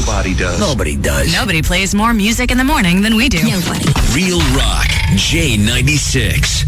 Nobody does. Nobody does. Nobody plays more music in the morning than we do. Nobody. Real Rock, J96.